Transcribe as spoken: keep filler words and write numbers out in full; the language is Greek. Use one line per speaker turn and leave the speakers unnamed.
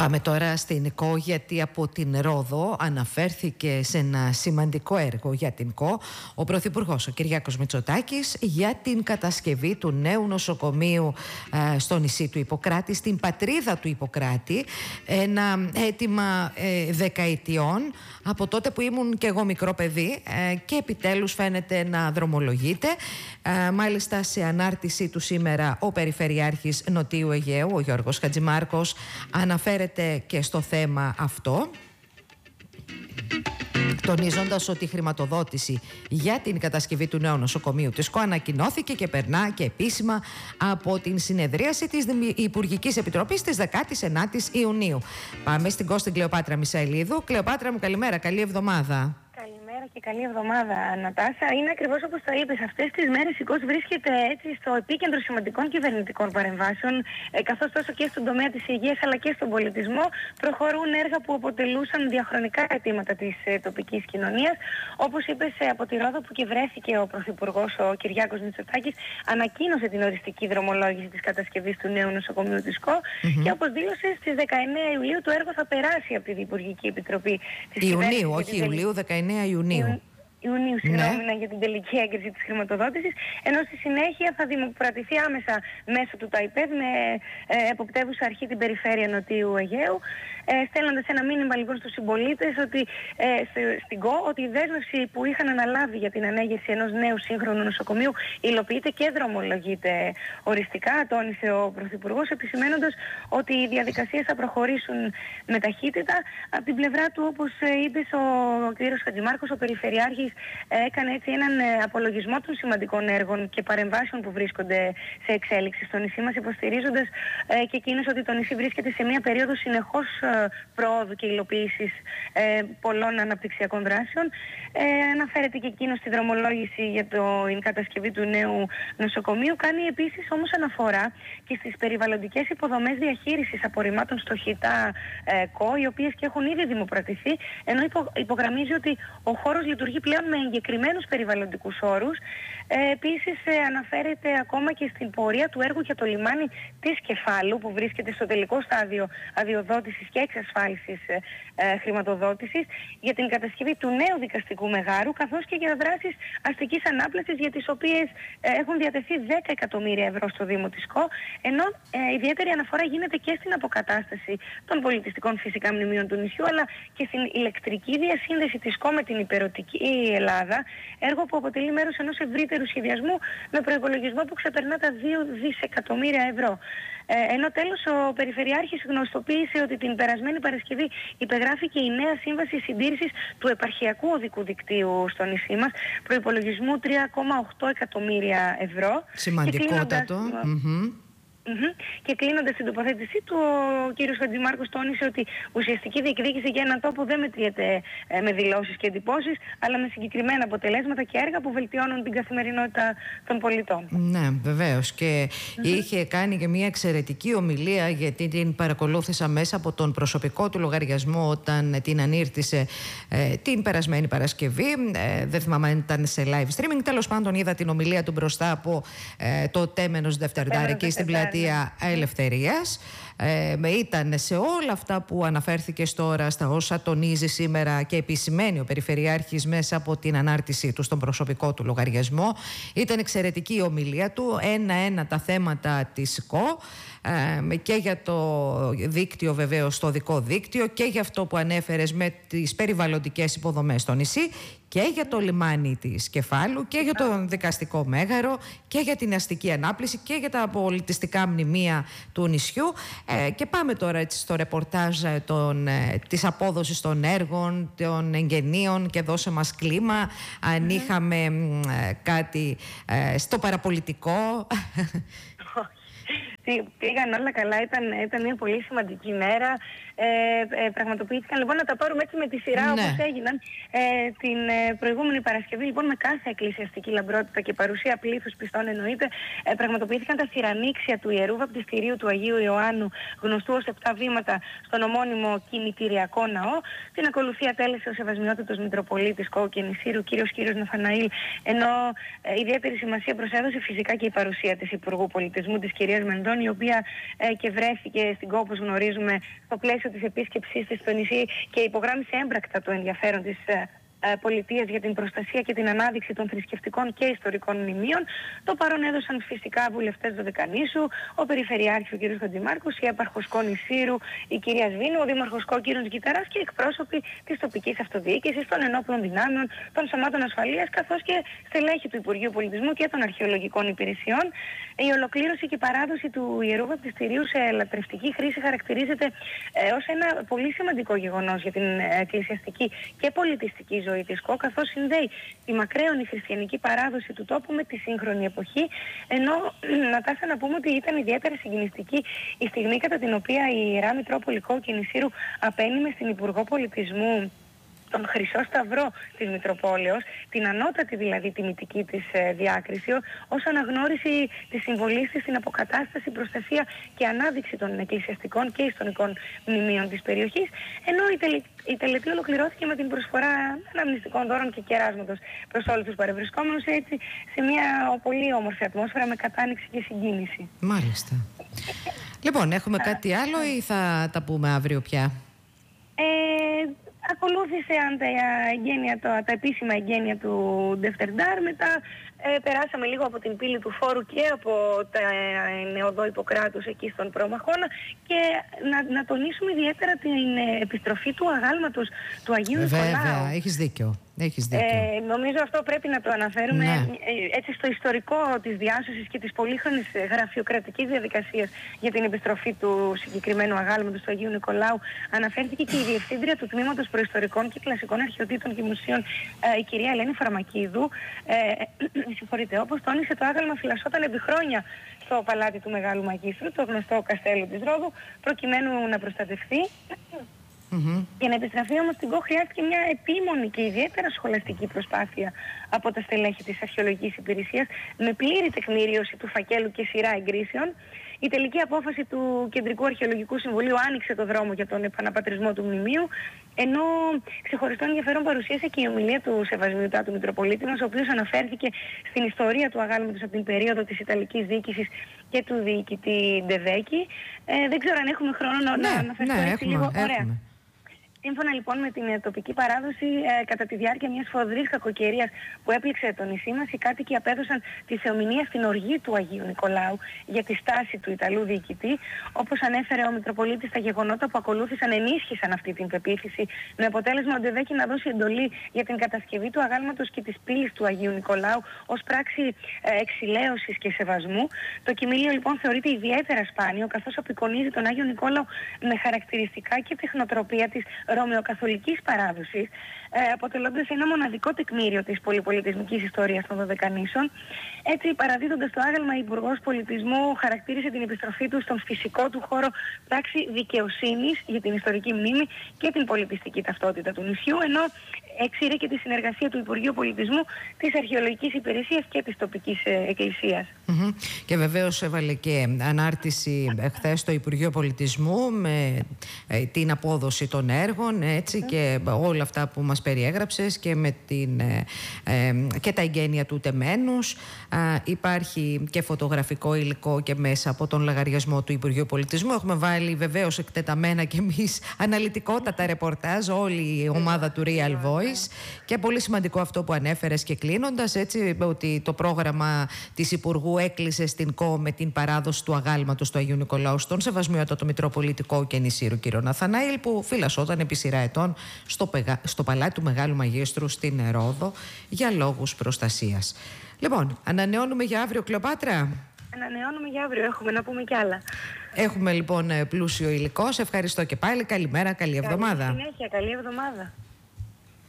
Πάμε τώρα στην ΚΟ, γιατί από την Ρόδο αναφέρθηκε σε ένα σημαντικό έργο για την ΚΟ ο Πρωθυπουργός, ο Κυριάκος Μητσοτάκης, για την κατασκευή του νέου νοσοκομείου ε, στο νησί του Ιπποκράτη, στην πατρίδα του Ιπποκράτη. Ένα αίτημα ε, δεκαετιών, από τότε που ήμουν και εγώ μικρό παιδί, ε, και επιτέλους φαίνεται να δρομολογείται. Ε, μάλιστα, σε ανάρτησή του σήμερα ο Περιφερειάρχης Νοτιού Αιγαίου, ο Γιώργος Χατζημάρκος, αναφέρεται και στο θέμα αυτό, τονίζοντας ότι η χρηματοδότηση για την κατασκευή του νέου νοσοκομείου της ΚΟ ανακοινώθηκε και περνά και επίσημα από την συνεδρίαση της Υπουργικής Επιτροπής της δεκάτη ενάτη Ιουνίου. Πάμε στην ΚΟ, στην Κλεοπάτρα Μισαηλίδου. Κλεοπάτρα μου, καλημέρα, καλή εβδομάδα.
Καλημέρα και καλή εβδομάδα, Νατάσα. Είναι ακριβώς όπως το είπες. Αυτές τις μέρες η ΚΟ βρίσκεται έτσι στο επίκεντρο σημαντικών κυβερνητικών παρεμβάσεων, ε, καθώς τόσο και στον τομέα της υγείας αλλά και στον πολιτισμό προχωρούν έργα που αποτελούσαν διαχρονικά αιτήματα της ε, τοπικής κοινωνίας. Όπως είπες, ε, από τη Ρόδο που και βρέθηκε ο Πρωθυπουργός, ο Κυριάκος Μητσοτάκης, ανακοίνωσε την οριστική δρομολόγηση της κατασκευής του νέου νοσοκομείου της ΚΟ mm-hmm. και όπως δήλωσε, στις δεκαεννέα Ιουλίου το έργο θα περάσει από την Υπουργική Επιτροπή της
Ιουνίου, όχι Ιουλίου, δεκαεννέα Ιουνίου.
Ιουνίου, συγγνώμη, ναι. για την τελική έγκριση της χρηματοδότησης, ενώ στη συνέχεια θα δημοκρατηθεί άμεσα μέσω του ΤΑΙΠΕΔ με ε, εποπτεύουσα αρχή την περιφέρεια Νοτιού Αιγαίου, ε, στέλνοντας ένα μήνυμα λοιπόν στους συμπολίτες ότι, ε, στην ΚΟ, ότι η δέσμευση που είχαν αναλάβει για την ανέγερση ενός νέου σύγχρονου νοσοκομείου υλοποιείται και δρομολογείται οριστικά, τόνισε ο Πρωθυπουργός, επισημένοντας ότι οι διαδικασίες θα προχωρήσουν με ταχύτητα. Από την πλευρά του, όπως είπες, ο κ. Χατζημάρκος, ο Περιφερειάρχης, έκανε έτσι έναν απολογισμό των σημαντικών έργων και παρεμβάσεων που βρίσκονται σε εξέλιξη στο νησί μας, υποστηρίζοντας ε, και εκείνος ότι το νησί βρίσκεται σε μια περίοδο συνεχώς ε, προόδου και υλοποίησης ε, πολλών αναπτυξιακών δράσεων. Ε, αναφέρεται και εκείνος στη δρομολόγηση για το, την κατασκευή του νέου νοσοκομείου. Κάνει επίσης όμως αναφορά και στις περιβαλλοντικές υποδομές διαχείρισης απορριμμάτων στο ΧΙΤΑ ε, ΚΟ, οι οποίες και έχουν ήδη δημοπρατηθεί, ενώ υπο, υπογραμμίζει ότι ο χώρος λειτουργεί πλέον με εγκεκριμένους περιβαλλοντικούς όρους. Ε, επίσης ε, αναφέρεται ακόμα και στην πορεία του έργου για το λιμάνι της Κεφάλου, που βρίσκεται στο τελικό στάδιο αδειοδότησης και εξασφάλισης ε, ε, χρηματοδότησης, για την κατασκευή του νέου δικαστικού μεγάρου, καθώς και για δράσεις αστικής ανάπλασης, για τις οποίες ε, έχουν διατεθεί δέκα εκατομμύρια ευρώ στο Δήμο της ΚΟ, ενώ ε, ιδιαίτερη αναφορά γίνεται και στην αποκατάσταση των πολιτιστικών φυσικά μνημείων του νησιού, αλλά και στην ηλεκτρική διασύνδεση της ΚΟ με την υπερωτική Ελλάδα, έργο που αποτελεί μέρος ενός ευρύτερου σχεδιασμού με προϋπολογισμό που ξεπερνά τα δύο δισεκατομμύρια ευρώ. Ε, ενώ τέλος ο Περιφερειάρχης γνωστοποίησε ότι την περασμένη Παρασκευή υπεγράφηκε η νέα σύμβαση συντήρησης του επαρχιακού οδικού δικτύου στο νησί μας, προϋπολογισμού τρία κόμμα οκτώ εκατομμύρια ευρώ.
Σημαντικότατο.
Mm-hmm. Και κλείνοντας την τοποθέτησή του, ο κύριος Χατζημάρκος τόνισε ότι ουσιαστική διεκδίκηση για έναν τόπο δεν μετριέται ε, με δηλώσεις και εντυπώσεις, αλλά με συγκεκριμένα αποτελέσματα και έργα που βελτιώνουν την καθημερινότητα των πολιτών.
Ναι, βεβαίως. Και mm-hmm. είχε κάνει και μια εξαιρετική ομιλία, γιατί την παρακολούθησα μέσα από τον προσωπικό του λογαριασμό όταν την ανήρτησε ε, την περασμένη Παρασκευή. Ε, δεν θυμάμαι αν ήταν σε live streaming. Τέλος πάντων, είδα την ομιλία του μπροστά από ε, το Τέμενος Δευτερντάρ εκεί στην πλατεία Ελευθερίας. Ε, ήταν σε όλα αυτά που αναφέρθηκε τώρα, στα όσα τονίζει σήμερα και επισημαίνει ο Περιφερειάρχης μέσα από την ανάρτησή του στον προσωπικό του λογαριασμό. Ήταν εξαιρετική η ομιλία του, ένα-ένα τα θέματα της ΚΟ, ε, και για το δίκτυο, βεβαίως το δικό δίκτυο, και για αυτό που ανέφερες με τις περιβαλλοντικές υποδομές στο νησί, και για το λιμάνι της Κεφάλου, και για το δικαστικό μέγαρο, και για την αστική ανάπληση, και για τα πολιτιστικά μνημεία του νησιού. Ε, και πάμε τώρα έτσι στο ρεπορτάζ των, ε, της απόδοσης των έργων, των εγγενείων, και δώσε μας κλίμα. Αν mm-hmm. είχαμε ε, κάτι ε, στο παραπολιτικό.
Πήγαν όλα καλά, ήταν, ήταν μια πολύ σημαντική μέρα. Ε, ε, πραγματοποιήθηκαν λοιπόν, να τα πάρουμε έτσι με τη σειρά, ναι, όπως έγιναν ε, την ε, προηγούμενη Παρασκευή, λοιπόν, με κάθε εκκλησιαστική λαμπρότητα και παρουσία πλήθους πιστών εννοείται. Ε, πραγματοποιήθηκαν τα θυρανίξια του Ιερού Βαπτιστηρίου του Αγίου Ιωάννου, γνωστού ως επτά βήματα, στον ομώνυμο κημητηριακό ναό. Την ακολουθία τέλεσε ο Σεβασμιότητος Μητροπολίτης ΚΟ και Νησίρου, κύριος κύριος Ναθαναήλ, ενώ ε, ιδιαίτερη σημασία προσέδωσε φυσικά και η παρουσία της Υπουργού Πολιτισμού, της κυρίας Μεντώνη, η οποία ε, και βρέθηκε στην Κόπο, όπως γνωρίζουμε, στο πλαίσιο της επίσκεψής της στο νησί και υπογράμμισε έμπρακτα το ενδιαφέρον της ε, πολιτείας για την προστασία και την ανάδειξη των θρησκευτικών και ιστορικών μνημείων. Το παρόν έδωσαν φυσικά βουλευτές Δωδεκανήσου, ο Περιφερειάρχης ο κ. Χατζημάρκος, η έπαρχος Κο Νησύρου η κυρία Σβήνου, ο δήμαρχος Κο κ. Κιταράς και εκπρόσωποι της τοπικής αυτοδιοίκησης, των ενόπλων δυνάμεων, των σωμάτων ασφαλείας, καθώς και στελέχη του Υπουργείου Πολιτισμού και των αρχαιολογικών υπηρεσιών. Η ολοκλήρωση και η παράδοση του Ιερού Βαπτιστηρίου σε λατρευτική χρήση χαρακτηρίζεται ε, ως ένα πολύ σημαντικό γεγονός για την εκκλησιαστική και πολιτιστική ζωή ζωή της ΚΟ, καθώς συνδέει τη μακραίωνη χριστιανική παράδοση του τόπου με τη σύγχρονη εποχή. Ενώ, Νατάσα, να πούμε ότι ήταν ιδιαίτερα συγκινηστική η στιγμή κατά την οποία η Ιερά Μητρόπολη Κο και Νησύρου απένιμε στην Υπουργό Πολιτισμού τον Χρυσό Σταυρό της Μητροπόλεως, την ανώτατη δηλαδή τιμητική της ε, διάκριση, ως αναγνώριση της συμβολής της στην αποκατάσταση, προστασία και ανάδειξη των εκκλησιαστικών και ιστορικών μνημείων της περιοχής, ενώ η, τελε, η τελετή ολοκληρώθηκε με την προσφορά αναμνηστικών δώρων και κεράσματος προς όλους τους παρευρισκόμενους, έτσι σε μια πολύ όμορφη ατμόσφαιρα με κατάνοιξη και συγκίνηση.
Μάλιστα. Λοιπόν, έχουμε κάτι άλλο ή θα τα πούμε αύριο πια?
Ε, Ακολούθησε αν τα, εγγένεια, τα, τα επίσημα εγγένεια του Ντεφτερντάρ. Μετά ε, περάσαμε λίγο από την πύλη του Φόρου και από τα ε, νεοδό Ιπποκράτους εκεί στον Προμαχώνα, και να, να τονίσουμε ιδιαίτερα την ε, επιστροφή του αγάλματος του Αγίου Νικολάου.
Βέβαια, έχεις δίκιο. Έχεις δίκιο.
Ε, νομίζω αυτό πρέπει να το αναφέρουμε,
ναι.
ε, έτσι στο ιστορικό της διάσωσης και της πολύχρονης γραφειοκρατικής διαδικασίας για την επιστροφή του συγκεκριμένου αγάλματος του Αγίου Νικολάου. Αναφέρθηκε και η Διευθύντρια του Τμήματος Προϊστορικών και Κλασικών Αρχαιοτήτων και Μουσείων, ε, η κυρία Ελένη Φαρμακίδου. Ε, συγχωρείτε, όπως τόνισε, το άγαλμα φυλασσόταν επί χρόνια στο παλάτι του Μεγάλου Μαγίστρου, το γνωστό καστέλο της Ρόδου, προκειμένου να προστατευτεί. Mm-hmm. Για να επιστραφεί όμως στην ΚΟ χρειάστηκε μια επίμονη και ιδιαίτερα σχολαστική προσπάθεια από τα στελέχη της αρχαιολογικής υπηρεσίας, με πλήρη τεκμηρίωση του φακέλου και σειρά εγκρίσεων. Η τελική απόφαση του Κεντρικού Αρχαιολογικού Συμβουλίου άνοιξε το δρόμο για τον επαναπατρισμό του μνημείου, ενώ ξεχωριστό ενδιαφέρον παρουσίασε και η ομιλία του Σεβασμίου Τάτου Μητροπολίτη μας, ο οποίος αναφέρθηκε στην ιστορία του αγάλματος από την περίοδο της Ιταλικής διοίκησης και του διοικητή Ντεβέκη. Ε, δεν ξέρω αν έχουμε χρόνο να,
ναι,
να αναφερθώ
ναι,
έτσι
έχουμε,
λίγο.
Έχουμε.
Ωραία. Σύμφωνα λοιπόν με την ε, τοπική παράδοση, ε, κατά τη διάρκεια μιας σφοδρής κακοκαιρίας που έπληξε το νησί μας, οι κάτοικοι απέδωσαν τη θεομηνία στην οργή του Αγίου Νικολάου για τη στάση του Ιταλού διοικητή. Όπως ανέφερε ο Μητροπολίτης, τα γεγονότα που ακολούθησαν ενίσχυσαν αυτή την πεποίθηση, με αποτέλεσμα ο Ντεβέκη να δώσει εντολή για την κατασκευή του αγάλματος και της πύλης του Αγίου Νικολάου ως πράξη ε, εξηλαίωσης και σεβασμού. Το κοιμήλιο λοιπόν θεωρείται ιδιαίτερα σπάνιο, καθώς απεικονίζει τον Άγιο Νικόλαο με χαρακτηριστικά και τεχνοτροπία της ρωμαιοκαθολικής παράδοσης, ε, αποτελώντας ένα μοναδικό τεκμήριο της πολυπολιτισμικής ιστορίας των Δωδεκανήσων. Έτσι, παραδίδοντας το άγαλμα, η Υπουργός Πολιτισμού χαρακτήρισε την επιστροφή του στον φυσικό του χώρο πράξη δικαιοσύνης για την ιστορική μνήμη και την πολιτιστική ταυτότητα του νησιού, ενώ εξήρε και τη συνεργασία του Υπουργείου Πολιτισμού, της Αρχαιολογικής Υπηρεσίας και της τοπικής ε, εκκλησίας.
Mm-hmm. Και βεβαίως έβαλε και ανάρτηση χθες στο Υπουργείο Πολιτισμού με ε, την απόδοση των έργων, έτσι, mm. και όλα αυτά που μας περιέγραψες, και, με την, ε, ε, και τα εγγένεια του τεμένους. Α, υπάρχει και φωτογραφικό υλικό και μέσα από τον λογαριασμό του Υπουργείου Πολιτισμού. Έχουμε βάλει βεβαίως εκτεταμένα και εμείς αναλυτικότατα ρεπορτάζ, όλη η ομάδα του Real Voice. Και πολύ σημαντικό αυτό που ανέφερες και κλείνοντας, έτσι, ότι το πρόγραμμα της Υπουργού έκλεισε στην ΚΟ με την παράδοση του αγάλματος του Αγίου Νικολάου στον Σεβασμιότατο Μητροπολίτη Κο και Νησύρου κ. Ναθαναήλ, που φυλασσόταν επί σειρά ετών στο, πεγα... στο παλάτι του Μεγάλου Μαγίστρου στην Ρόδο για λόγους προστασίας. Λοιπόν, ανανεώνουμε για αύριο, Κλεοπάτρα.
Ανανεώνουμε για αύριο, έχουμε να πούμε κι άλλα.
Έχουμε λοιπόν πλούσιο υλικό. Σε ευχαριστώ και πάλι. Καλημέρα, καλή εβδομάδα.
Καλή συνέχεια, καλή εβδομάδα.